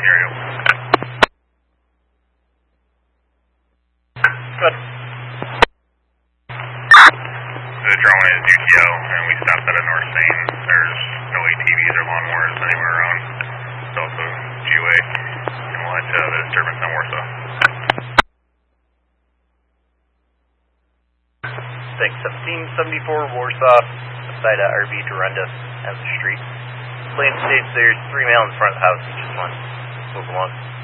Hear you. Good. The drone is UTO, and we stopped at a North Main. There's no ATVs or lawnmowers anywhere around. It's also GUA, and we'll head to the disturbance on Warsaw. Thanks. 1774 Warsaw, beside RV Durenda as the street. Plane states there's 3 males in front of the house, just one. Move along.